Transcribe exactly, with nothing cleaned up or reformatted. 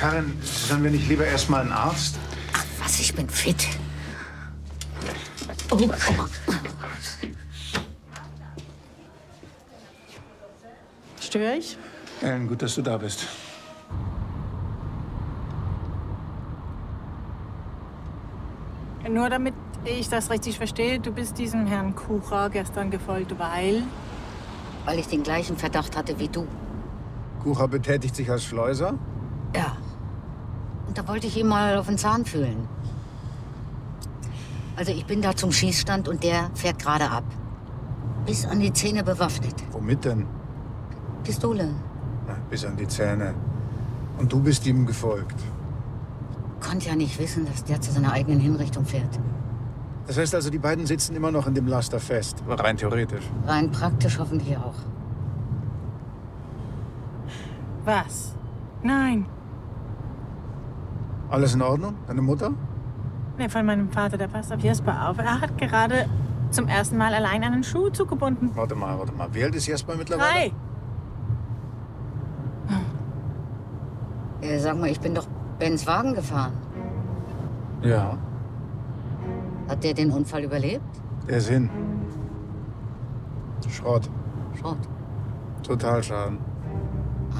Karin, sollen wir nicht lieber erst mal einen Arzt? Ach was, ich bin fit. Oh. Störe ich? Ellen, gut, dass du da bist. Nur damit ich das richtig verstehe, du bist diesem Herrn Kucher gestern gefolgt, weil... Weil ich den gleichen Verdacht hatte wie du. Kucher betätigt sich als Schleuser? Ja. Und da wollte ich ihn mal auf den Zahn fühlen. Also ich bin da zum Schießstand und der fährt gerade ab. Bis an die Zähne bewaffnet. Womit denn? Pistole. Na, bis an die Zähne. Und du bist ihm gefolgt. Konnte ja nicht wissen, dass der zu seiner eigenen Hinrichtung fährt. Das heißt also, die beiden sitzen immer noch in dem Laster fest. Rein theoretisch. Rein praktisch hoffentlich auch. Was? Nein. Alles in Ordnung? Deine Mutter? Nee, von meinem Vater, der passt auf Jesper auf. Er hat gerade zum ersten Mal allein einen Schuh zugebunden. Warte mal, warte mal. Wie alt ist Jesper mittlerweile? Drei. Äh, sag mal, ich bin doch Bens Wagen gefahren. Ja. Hat der den Unfall überlebt? Der ist hin. Schrott. Schrott. Totalschaden.